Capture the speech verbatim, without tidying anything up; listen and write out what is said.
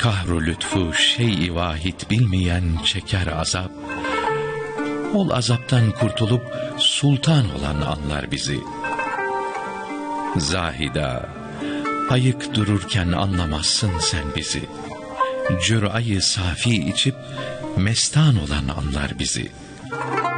Kahru lütfu şey-i vahid bilmeyen çeker azap. Ol azaptan kurtulup sultan olan anlar bizi. Zahida, ayık dururken anlamazsın sen bizi. Cürayı safi içip mestan olan anlar bizi.